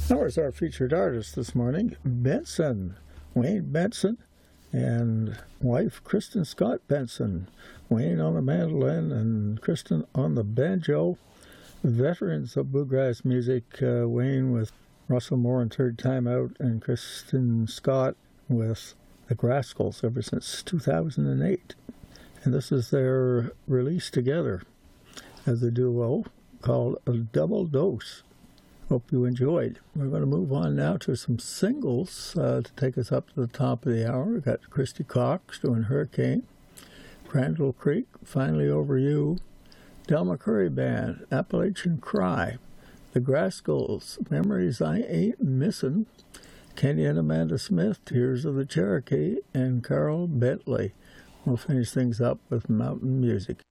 Ours our featured artist this morning, Benson, Wayne Benson, and wife Kristen Scott Benson. Wayne on the mandolin and Kristen on the banjo. Veterans of bluegrass music, Wayne with Russell Moore and Third Time Out, and Kristen Scott with the Grascals ever since 2008. And this is their release together as a duo called A Double Dose. Hope you enjoyed. We're going to move on now to some singles to take us up to the top of the hour. We've got Christy Cox doing Hurricane, Crandall Creek, Finally Over You, Del McCurry Band, Appalachian Cry, The Grascals, Memories I Ain't Missin', Kenny and Amanda Smith, Tears of the Cherokee, and Carl Bentley. We'll finish things up with Mountain Music.